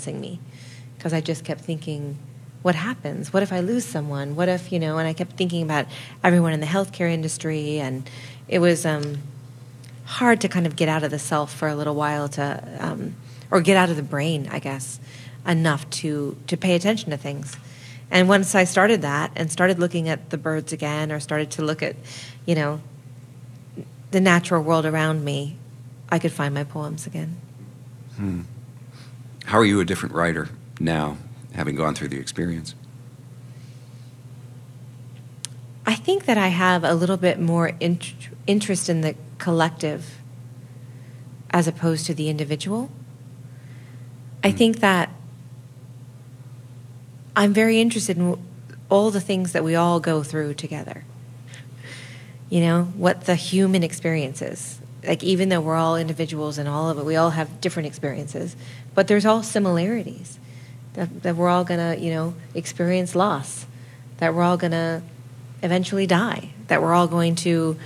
silencing me, because I just kept thinking, what happens? What if I lose someone? What if, and I kept thinking about everyone in the healthcare industry, and it was hard to kind of get out of the self for a little while or get out of the brain, I guess, enough to pay attention to things. And once I started that and started looking at the birds again, or started to look at, the natural world around me, I could find my poems again. How are you a different writer now, having gone through the experience? I think that I have a little bit more interest in the collective as opposed to the individual. I think that I'm very interested in all the things that we all go through together. What the human experience is. Like, even though we're all individuals and all of it, we all have different experiences, but there's all similarities. That we're all going to, experience loss, that we're all going to eventually die, that we're all going to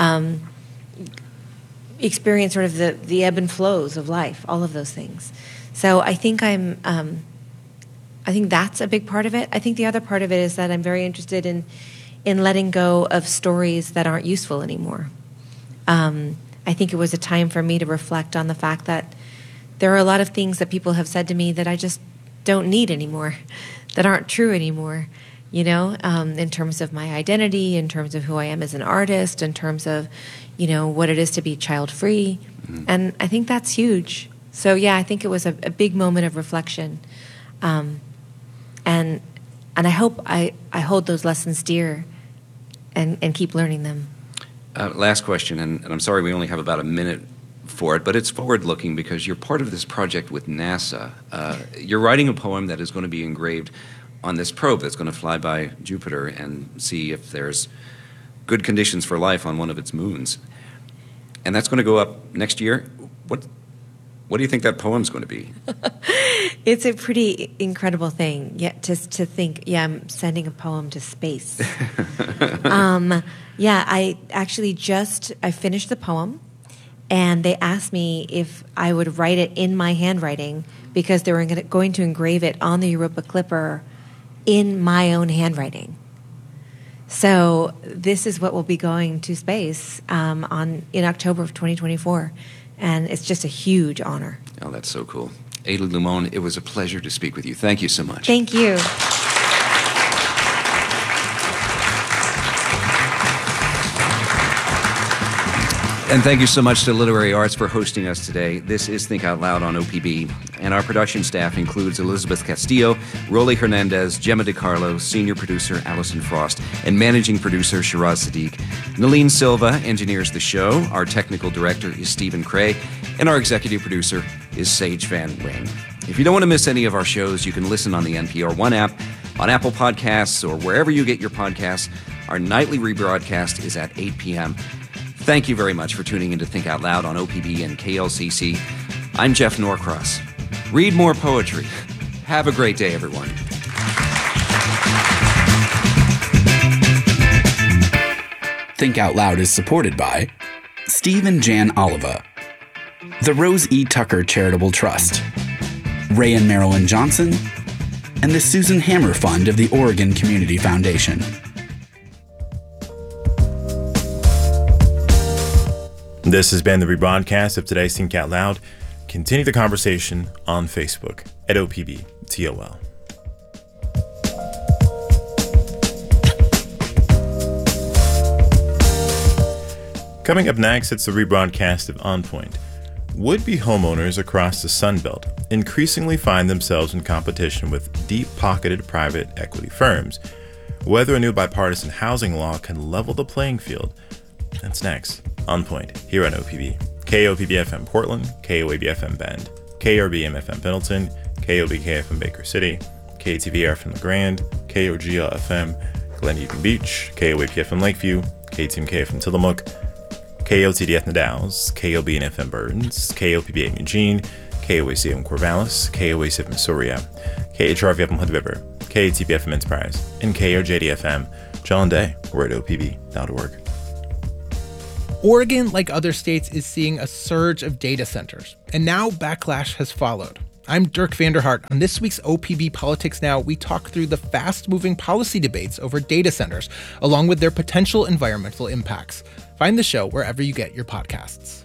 experience sort of the ebb and flows of life, all of those things. So I think I think that's a big part of it. I think the other part of it is that I'm very interested in letting go of stories that aren't useful anymore. I think it was a time for me to reflect on the fact that there are a lot of things that people have said to me that I just don't need anymore, that aren't true anymore, in terms of my identity, in terms of who I am as an artist, in terms of, what it is to be child-free. Mm-hmm. And I think that's huge. So, yeah, I think it was a big moment of reflection. And I hope I hold those lessons dear and keep learning them. Last question, and I'm sorry we only have about a minute for it, but it's forward-looking because you're part of this project with NASA. You're writing a poem that is going to be engraved on this probe that's going to fly by Jupiter and see if there's good conditions for life on one of its moons. And that's going to go up next year. What do you think that poem's going to be? It's a pretty incredible thing, just to think, I'm sending a poem to space. I actually I finished the poem, and they asked me if I would write it in my handwriting because they were going to engrave it on the Europa Clipper in my own handwriting. So this is what will be going to space in October of 2024. And it's just a huge honor. Oh, that's so cool. Ailey Limon, it was a pleasure to speak with you. Thank you so much. Thank you. And thank you so much to Literary Arts for hosting us today. This is Think Out Loud on OPB, and our production staff includes Elizabeth Castillo, Rolly Hernandez, Gemma DiCarlo, senior producer Allison Frost, and managing producer Shiraz Sadiq. Nalene Silva engineers the show. Our technical director is Stephen Cray, and our executive producer is Sage Van Ring. If you don't want to miss any of our shows, you can listen on the NPR One app, on Apple Podcasts, or wherever you get your podcasts. Our nightly rebroadcast is at 8 p.m. Thank you very much for tuning in to Think Out Loud on OPB and KLCC. I'm Jeff Norcross. Read more poetry. Have a great day, everyone. Think Out Loud is supported by Steve and Jan Oliva, the Rose E. Tucker Charitable Trust, Ray and Marilyn Johnson, and the Susan Hammer Fund of the Oregon Community Foundation. This has been the rebroadcast of today's Think Out Loud. Continue the conversation on Facebook at OPBTOL. Coming up next, it's the rebroadcast of On Point. Would-be homeowners across the Sunbelt increasingly find themselves in competition with deep-pocketed private equity firms. Whether a new bipartisan housing law can level the playing field. That's next. On Point, here on OPB. KOPB-FM Portland, KOAB-FM Bend, KRBM-FM Pendleton, KOBK-FM Baker City, KTVR-FM LeGrand, KOGL-FM Glen Eden Beach, KOAP-FM Lakeview, KTMK-FM Tillamook, KOTD-FM The Dalles, KOBN-FM Burns, KOPB-AM Eugene, KOAC-FM Corvallis, KOAC-FM Soria, KHRV-FM Hood River, KATB-FM Enterprise, and KOJD-FM John Day. We're at opb.org. Oregon, like other states, is seeing a surge of data centers, and now backlash has followed. I'm Dirk Vanderhart. On this week's OPB Politics Now, we talk through the fast-moving policy debates over data centers, along with their potential environmental impacts. Find the show wherever you get your podcasts.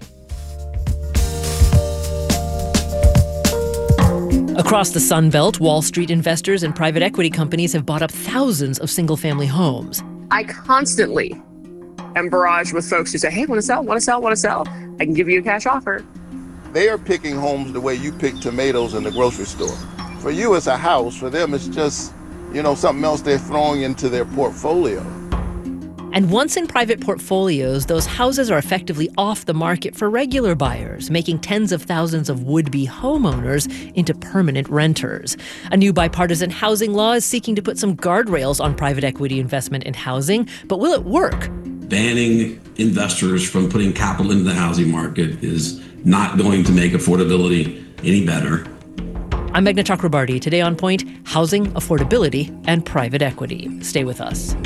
Across the Sun Belt, Wall Street investors and private equity companies have bought up thousands of single-family homes. I constantly am barraged with folks who say, hey, want to sell, want to sell, want to sell. I can give you a cash offer. They are picking homes the way you pick tomatoes in the grocery store. For you, it's a house. For them, it's just, something else they're throwing into their portfolio. And once in private portfolios, those houses are effectively off the market for regular buyers, making tens of thousands of would-be homeowners into permanent renters. A new bipartisan housing law is seeking to put some guardrails on private equity investment in housing, but will it work? Banning investors from putting capital into the housing market is not going to make affordability any better. I'm Meghna Chakrabarti. Today on Point, housing, affordability, and private equity. Stay with us.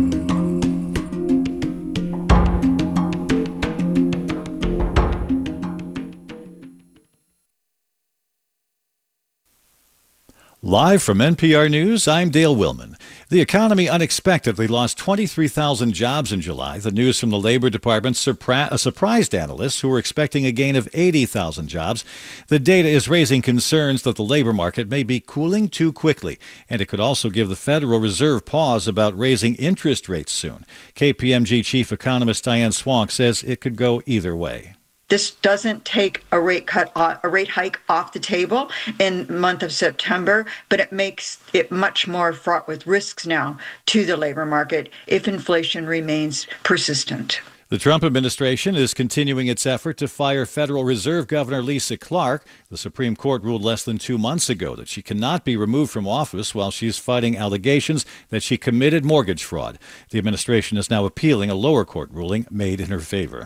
Live from NPR News, I'm Dale Willman. The economy unexpectedly lost 23,000 jobs in July. The news from the Labor Department surprised analysts who were expecting a gain of 80,000 jobs. The data is raising concerns that the labor market may be cooling too quickly, and it could also give the Federal Reserve pause about raising interest rates soon. KPMG chief economist Diane Swonk says it could go either way. This doesn't take a rate hike off the table in the month of September, but it makes it much more fraught with risks now to the labor market if inflation remains persistent. The Trump administration is continuing its effort to fire Federal Reserve Governor Lisa Clark. The Supreme Court ruled less than 2 months ago that she cannot be removed from office while she's fighting allegations that she committed mortgage fraud. The administration is now appealing a lower court ruling made in her favor.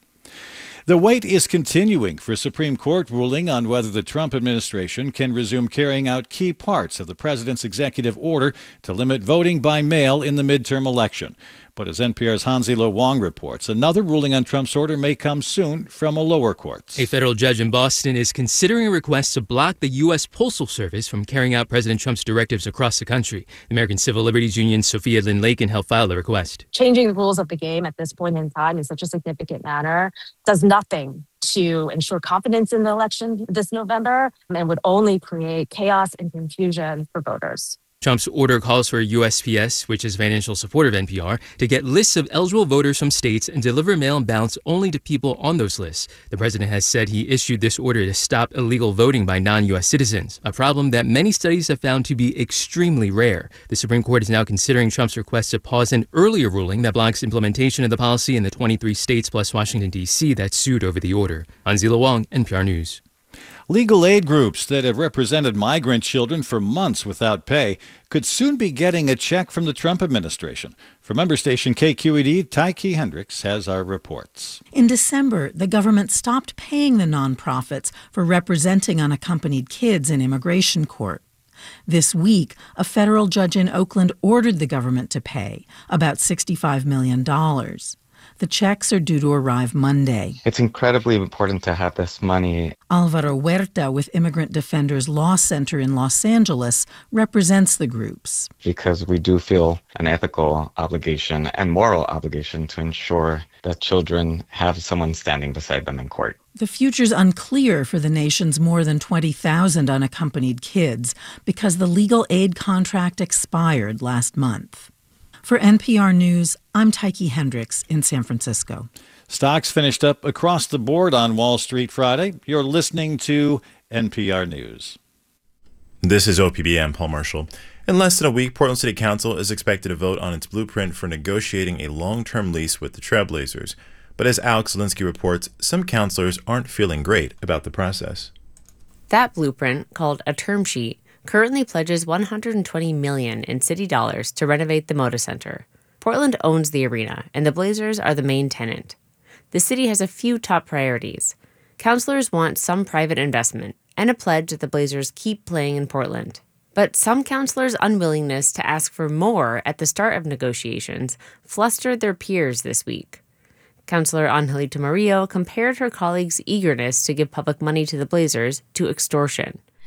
The wait is continuing for a Supreme Court ruling on whether the Trump administration can resume carrying out key parts of the president's executive order to limit voting by mail in the midterm election. But as NPR's Hanzilo Wong reports, another ruling on Trump's order may come soon from a lower court. A federal judge in Boston is considering a request to block the U.S. Postal Service from carrying out President Trump's directives across the country. The American Civil Liberties Union's Sophia Lynn Lakin helped file the request. Changing the rules of the game at this point in time in such a significant manner does nothing to ensure confidence in the election this November and would only create chaos and confusion for voters. Trump's order calls for USPS, which is a financial supporter of NPR, to get lists of eligible voters from states and deliver mail-in ballots only to people on those lists. The president has said he issued this order to stop illegal voting by non-U.S. citizens, a problem that many studies have found to be extremely rare. The Supreme Court is now considering Trump's request to pause an earlier ruling that blocks implementation of the policy in the 23 states plus Washington, D.C. that sued over the order. Hanzilo Wong, NPR News. Legal aid groups that have represented migrant children for months without pay could soon be getting a check from the Trump administration. From member station KQED, Tyke Hendricks has our reports. In December, the government stopped paying the nonprofits for representing unaccompanied kids in immigration court. This week, a federal judge in Oakland ordered the government to pay about $65 million. The checks are due to arrive Monday. It's incredibly important to have this money. Alvaro Huerta with Immigrant Defenders Law Center in Los Angeles represents the groups. Because we do feel an ethical obligation and moral obligation to ensure that children have someone standing beside them in court. The future's unclear for the nation's more than 20,000 unaccompanied kids because the legal aid contract expired last month. For NPR News, I'm Tyke Hendricks in San Francisco. Stocks finished up across the board on Wall Street Friday. You're listening to NPR News. This is OPB. I'm Paul Marshall. In less than a week, Portland City Council is expected to vote on its blueprint for negotiating a long-term lease with the Trailblazers. But as Alex Zielinski reports, some councilors aren't feeling great about the process. That blueprint, called a term sheet, currently pledges $120 million in city dollars to renovate the Moda Center. Portland owns the arena, and the Blazers are the main tenant. The city has a few top priorities. Councilors want some private investment and a pledge that the Blazers keep playing in Portland. But some councilors' unwillingness to ask for more at the start of negotiations flustered their peers this week. Councilor Angelita Murillo compared her colleagues' eagerness to give public money to the Blazers to extortion.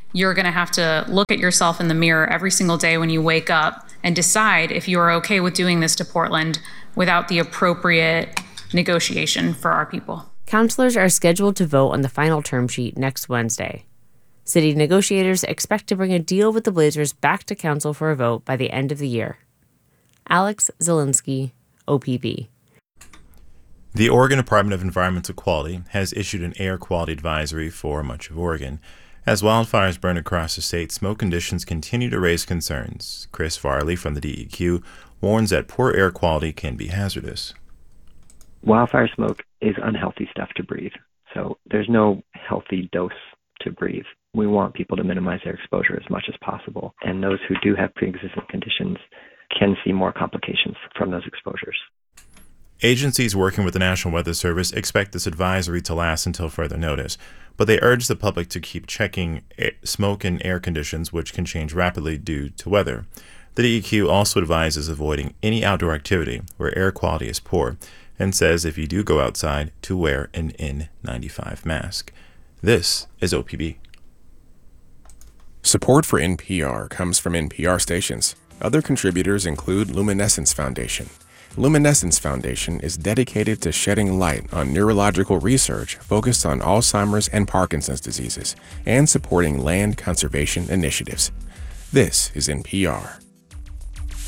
You're going to have to look at yourself in the mirror every single day when you wake up and decide if you are okay with doing this to Portland without the appropriate negotiation for our people. Councilors are scheduled to vote on the final term sheet next Wednesday. City negotiators expect to bring a deal with the Blazers back to council for a vote by the end of the year. Alex Zielinski, OPB. The Oregon Department of Environmental Quality has issued an air quality advisory for much of Oregon. As wildfires burn across the state, smoke conditions continue to raise concerns. Chris Farley from the DEQ warns that poor air quality can be hazardous. Wildfire smoke is unhealthy stuff to breathe, so there's no healthy dose to breathe. We want people to minimize their exposure as much as possible, and those who do have pre-existing conditions can see more complications from those exposures. Agencies working with the National Weather Service expect this advisory to last until further notice, but they urge the public to keep checking smoke and air conditions, which can change rapidly due to weather. The DEQ also advises avoiding any outdoor activity where air quality is poor, and says if you do go outside, to wear an N95 mask. This is OPB. Support for NPR comes from NPR stations. Other contributors include Luminescence Foundation. Luminescence Foundation is dedicated to shedding light on neurological research focused on Alzheimer's and Parkinson's diseases and supporting land conservation initiatives. This is NPR.